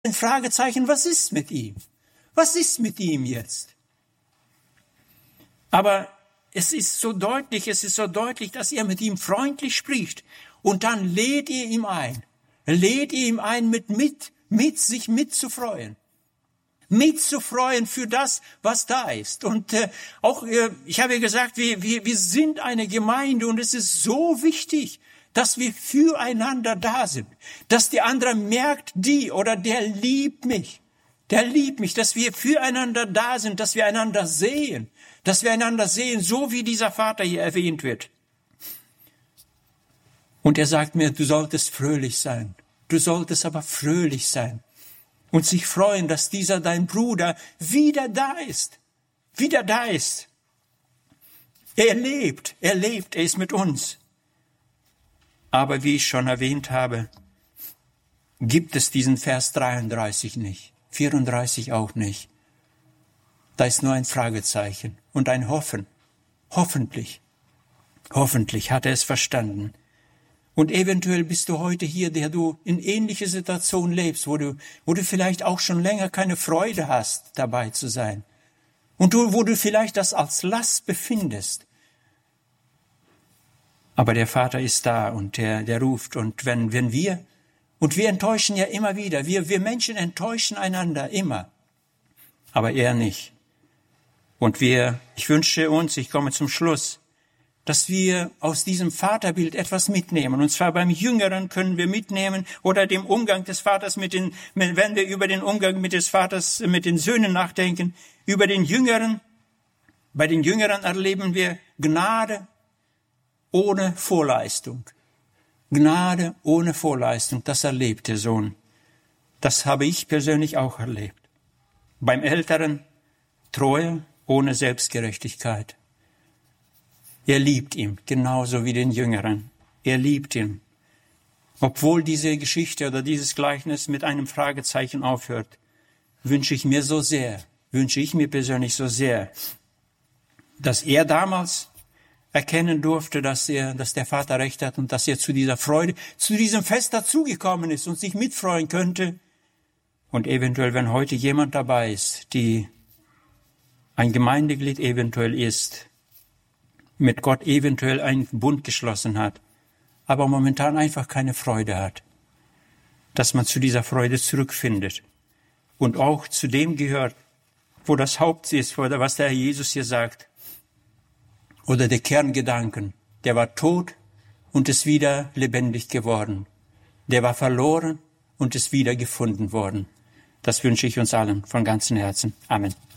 ein Fragezeichen, was ist mit ihm? Was ist mit ihm jetzt? Aber es ist so deutlich, dass er mit ihm freundlich spricht. Und dann lädt ihr ihm ein. Lädt ihr ihm ein, sich mitzufreuen. Mitzufreuen für das, was da ist. Und ich habe ja gesagt, wir sind eine Gemeinde und es ist so wichtig, dass wir füreinander da sind. Dass der andere merkt, der liebt mich. Der liebt mich, dass wir füreinander da sind, dass wir einander sehen. Dass wir einander sehen, so wie dieser Vater hier erwähnt wird. Und er sagt mir, du solltest fröhlich sein. Du solltest aber fröhlich sein. Und sich freuen, dass dieser dein Bruder wieder da ist. Wieder da ist. Er lebt, er ist mit uns. Aber wie ich schon erwähnt habe, gibt es diesen Vers 33 nicht. 34 auch nicht. Da ist nur ein Fragezeichen und ein Hoffen. Hoffentlich hat er es verstanden. Und eventuell bist du heute hier, der du in ähnliche Situationen lebst, wo du vielleicht auch schon länger keine Freude hast, dabei zu sein. Und wo du vielleicht das als Last befindest. Aber der Vater ist da und der ruft. Und wenn wir enttäuschen ja immer wieder. Wir Menschen enttäuschen einander immer. Aber er nicht. Und ich wünsche uns, ich komme zum Schluss, dass wir aus diesem Vaterbild etwas mitnehmen. Und zwar beim Jüngeren können wir mitnehmen oder dem Umgang des Vaters wenn wir über den Umgang des Vaters mit den Söhnen nachdenken, über den Jüngeren. Bei den Jüngeren erleben wir Gnade ohne Vorleistung. Gnade ohne Vorleistung, das erlebt der Sohn. Das habe ich persönlich auch erlebt. Beim Älteren Treue ohne Selbstgerechtigkeit. Er liebt ihn, genauso wie den Jüngeren. Er liebt ihn. Obwohl diese Geschichte oder dieses Gleichnis mit einem Fragezeichen aufhört, wünsche ich mir persönlich so sehr, dass er damals erkennen durfte, dass der Vater recht hat und dass er zu dieser Freude, zu diesem Fest dazugekommen ist und sich mitfreuen könnte. Und eventuell, wenn heute jemand dabei ist, die ein Gemeindeglied eventuell ist, mit Gott eventuell einen Bund geschlossen hat, aber momentan einfach keine Freude hat, dass man zu dieser Freude zurückfindet und auch zu dem gehört, wo das Haupt ist, oder was der Herr Jesus hier sagt, oder der Kerngedanken, der war tot und ist wieder lebendig geworden. Der war verloren und ist wieder gefunden worden. Das wünsche ich uns allen von ganzem Herzen. Amen.